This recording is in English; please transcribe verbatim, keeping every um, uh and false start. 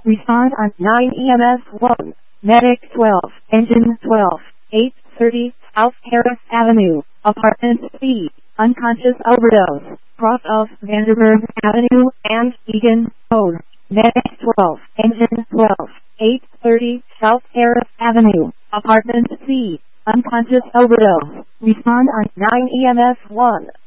Respond on nine E M S one. Medic twelve. Engine twelve. eight thirty South Harris Avenue. Apartment C. Unconscious overdose. Cross of Vanderburg Avenue and Egan Road. Medic twelve. Engine twelve. eight thirty South Harris Avenue. Apartment C. Unconscious overdose. Respond on nine E M S one.